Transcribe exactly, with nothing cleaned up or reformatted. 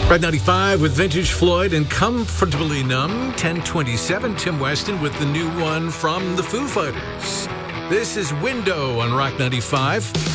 Red ninety-five with Vintage Floyd and Comfortably Numb. ten twenty-seven, Tim Weston with the new one from the Foo Fighters. This is Window on Rock ninety-five.